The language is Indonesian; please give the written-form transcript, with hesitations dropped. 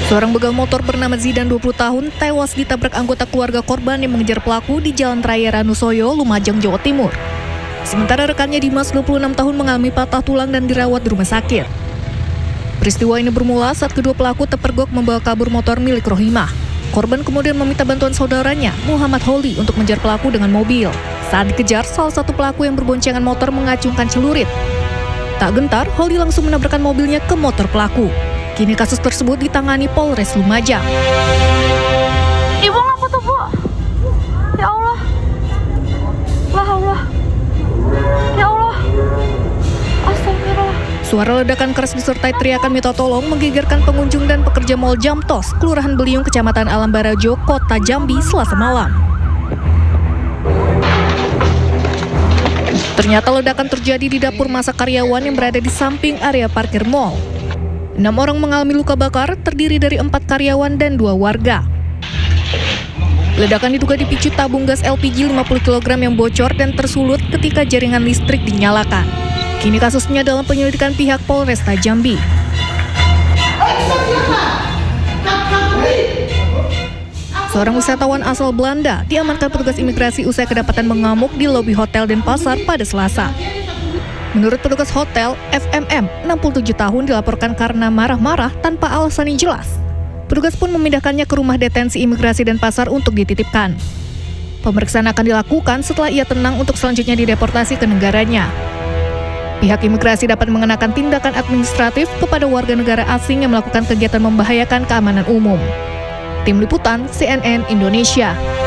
Seorang begal motor bernama Zidan 20 tahun tewas ditabrak anggota keluarga korban yang mengejar pelaku di Jalan Raya Ranusoyo, Lumajang, Jawa Timur. Sementara rekannya Dimas 26 tahun mengalami patah tulang dan dirawat di rumah sakit. Peristiwa ini bermula saat kedua pelaku terpergok membawa kabur motor milik Rohimah. Korban kemudian meminta bantuan saudaranya, Muhammad Holi, untuk mengejar pelaku dengan mobil. Saat dikejar, salah satu pelaku yang berboncengan motor mengacungkan celurit. Tak gentar, Holi langsung menabrakkan mobilnya ke motor pelaku. Kini kasus tersebut ditangani Polres Lumajang. Ibu ngapa tuh, Bu? Ya Allah. La Allah. Ya Allah. Astagfirullah. Suara ledakan keras disertai teriakan minta tolong menggegerkan pengunjung dan pekerja Mall Jamtos, Kelurahan Beliung, Kecamatan Alam Barajo, Kota Jambi, Selasa malam. Ternyata ledakan terjadi di dapur masak karyawan yang berada di samping area parkir mall. 6 orang mengalami luka bakar, terdiri dari 4 karyawan dan 2 warga. Ledakan diduga dipicu tabung gas LPG 50 kg yang bocor dan tersulut ketika jaringan listrik dinyalakan. Kini kasusnya dalam penyelidikan pihak Polresta Jambi. Seorang wisatawan asal Belanda diamankan petugas imigrasi usai kedapatan mengamuk di lobi hotel Denpasar pada Selasa. Menurut petugas hotel, FMM, 67 tahun, dilaporkan karena marah-marah tanpa alasan yang jelas. Petugas pun memindahkannya ke rumah detensi imigrasi Denpasar untuk dititipkan. Pemeriksaan akan dilakukan setelah ia tenang untuk selanjutnya dideportasi ke negaranya. Pihak imigrasi dapat mengenakan tindakan administratif kepada warga negara asing yang melakukan kegiatan membahayakan keamanan umum. Tim Liputan CNN Indonesia.